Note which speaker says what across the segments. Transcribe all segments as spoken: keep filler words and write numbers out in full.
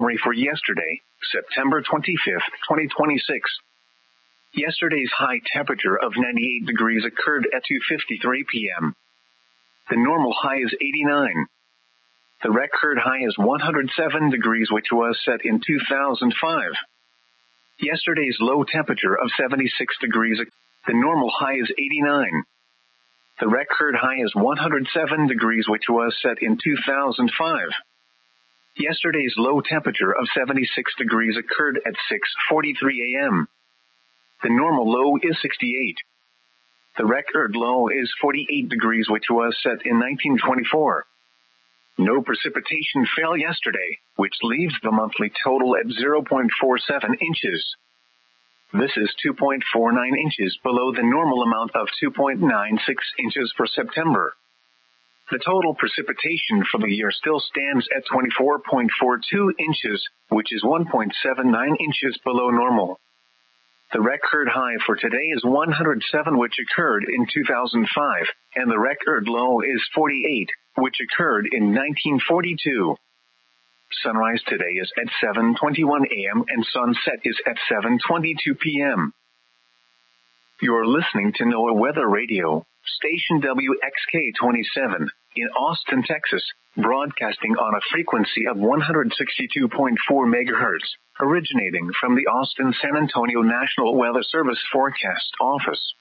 Speaker 1: For yesterday, September twenty-fifth, twenty twenty-six. Yesterday's high temperature of ninety-eight degrees occurred at two fifty-three p.m. The normal high is eighty-nine. The record high is one hundred seven degrees, which was set in two thousand five. Yesterday's low temperature of seventy-six degrees. The normal high is eighty-nine. The record high is one hundred seven degrees, which was set in two thousand five. Yesterday's low temperature of seventy-six degrees occurred at six forty-three a.m. The normal low is sixty-eight. The record low is forty-eight degrees, which was set in nineteen twenty-four. No precipitation fell yesterday, which leaves the monthly total at zero point four seven inches. This is two point four nine inches below the normal amount of two point nine six inches for September. The total precipitation for the year still stands at twenty-four point four two inches, which is one point seven nine inches below normal. The record high for today is one hundred seven, which occurred in two thousand five, and the record low is forty-eight, which occurred in nineteen forty-two. Sunrise today is at seven twenty-one a.m. and sunset is at seven twenty-two p.m. You're listening to NOAA Weather Radio, station W X K twenty-seven, in Austin, Texas, broadcasting on a frequency of one hundred sixty-two point four megahertz, originating from the Austin-San Antonio National Weather Service Forecast Office.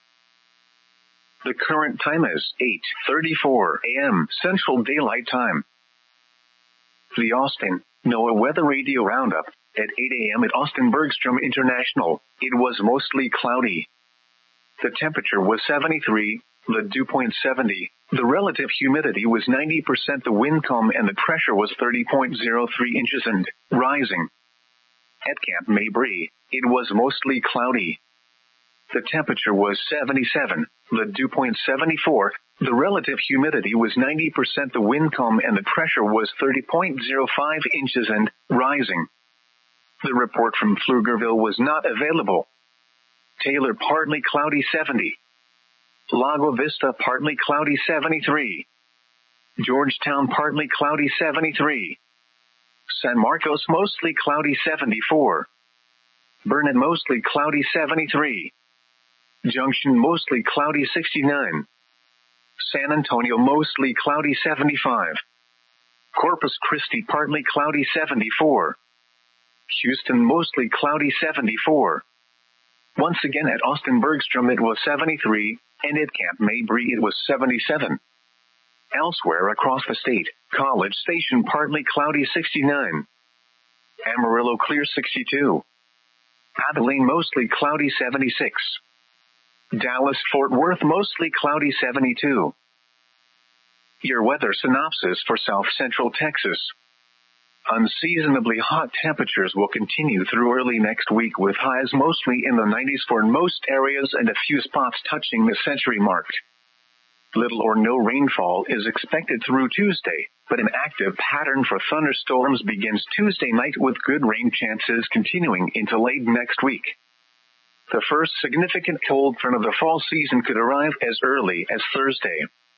Speaker 1: The current time is eight thirty-four a.m. Central Daylight Time. The Austin NOAA Weather Radio Roundup. At eight a.m. at Austin Bergstrom International, it was mostly cloudy. The temperature was seventy-three, the dew point seventy, the relative humidity was ninety percent, the wind calm, and the pressure was thirty point zero three inches and rising. At Camp Mabry, it was mostly cloudy. The temperature was seventy-seven, the dew point seventy-four, the relative humidity was ninety percent, the wind calm, and the pressure was thirty point zero five inches and rising. The report from Pflugerville was not available. Taylor partly cloudy seventy. Lago Vista partly cloudy seventy-three. Georgetown partly cloudy seventy-three. San Marcos mostly cloudy seventy-four. Burnet mostly cloudy seventy-three. Junction mostly cloudy sixty-nine. San Antonio mostly cloudy seventy-five. Corpus Christi partly cloudy seventy-four. Houston mostly cloudy seventy-four. Once again at Austin Bergstrom it was seventy-three, and at Camp Mabry it was seventy-seven. Elsewhere across the state, College Station partly cloudy sixty-nine. Amarillo clear sixty-two. Abilene mostly cloudy seventy-six. Dallas-Fort Worth mostly cloudy seventy-two. Your weather synopsis for South Central Texas. Unseasonably hot temperatures will continue through early next week, with highs mostly in the nineties for most areas and a few spots touching the century mark. Little or no rainfall is expected through Tuesday, but an active pattern for thunderstorms begins Tuesday night, with good rain chances continuing into late next week. The first significant cold front of the fall season could arrive as early as Thursday.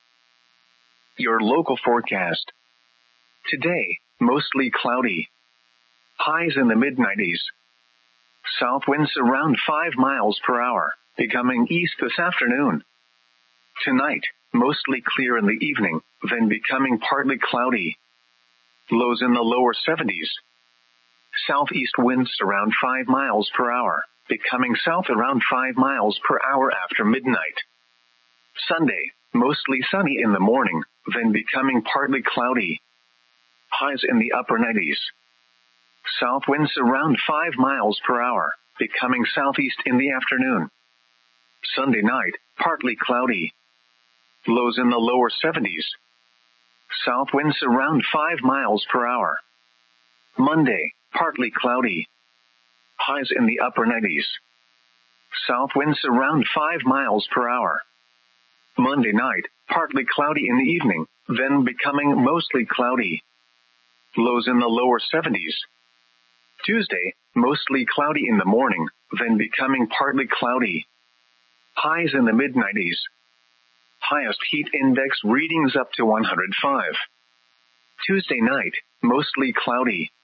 Speaker 1: Your local forecast. Today, mostly cloudy. Highs in the mid nineties. South winds around five miles per hour, becoming east this afternoon. Tonight, mostly clear in the evening, then becoming partly cloudy. Lows in the lower seventies. Southeast winds around five miles per hour, becoming south around five miles per hour after midnight. Sunday, mostly sunny in the morning, then becoming partly cloudy. Highs in the upper nineties. South winds around five miles per hour, becoming southeast in the afternoon. Sunday night, partly cloudy. Lows in the lower seventies. South winds around five miles per hour. Monday, partly cloudy. Highs in the upper nineties. South winds around five miles per hour. Monday night, partly cloudy in the evening, then becoming mostly cloudy. Lows in the lower seventies. Tuesday, mostly cloudy in the morning, then becoming partly cloudy. Highs in the mid nineties. Highest heat index readings up to one hundred five. Tuesday night, mostly cloudy.